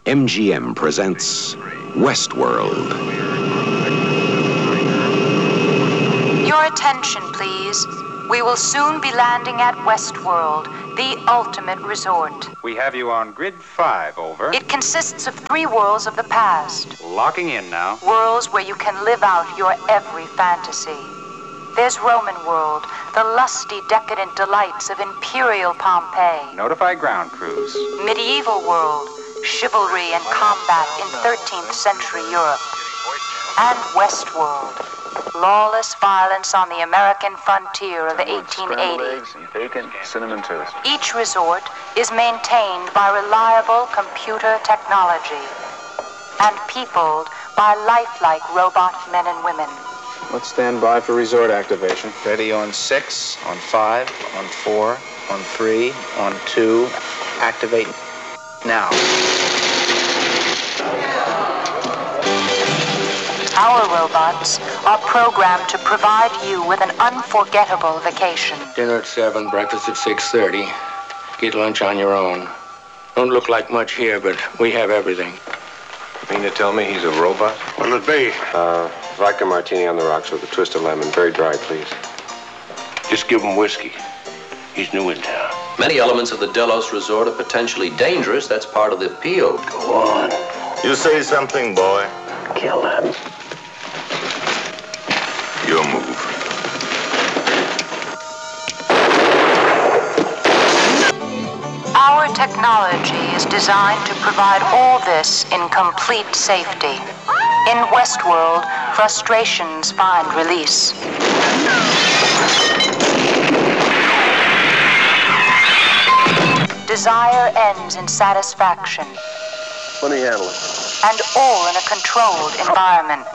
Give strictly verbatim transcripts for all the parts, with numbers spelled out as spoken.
M G M presents Westworld. Your attention, please. We will soon be landing at Westworld, the ultimate resort. We have you on grid five, over. It consists of three worlds of the past. Locking in now. Worlds where you can live out your every fantasy. There's Roman world, the lusty, decadent delights of imperial Pompeii. Notify ground crews. Medieval world, chivalry and combat in thirteenth century Europe. And Westworld, lawless violence on the American frontier of the eighteen eighties. Bacon, cinnamon toast. Each resort is maintained by reliable computer technology and peopled by lifelike robot men and women. Let's stand by for resort activation. Ready on six, on five, on four, on three, on two. Activate now. Our robots are programmed to provide you with an unforgettable vacation. Dinner at seven, breakfast at six thirty. Get lunch on your own. Don't look like much here, but we have everything. You mean to tell me he's a robot? What'll it be? Uh, vodka martini on the rocks with a twist of lemon. Very dry, please. Just give him whiskey. He's new in town. Many elements of the Delos resort are potentially dangerous. That's part of the appeal. Go on. You say something, boy. Kill him. Your move. Our technology is designed to provide all this in complete safety. In Westworld, frustrations find release. Desire ends in satisfaction. Let me handle it. And all in a controlled environment.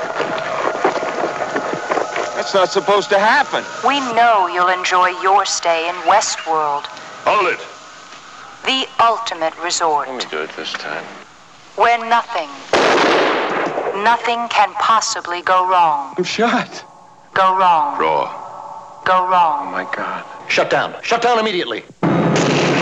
That's not supposed to happen. We know you'll enjoy your stay in Westworld, Hold it. the ultimate resort, Let me do it this time. where nothing, nothing can possibly go wrong. I'm shot. Go wrong. Raw. Go wrong. Oh, my God. Shut down. Shut down immediately.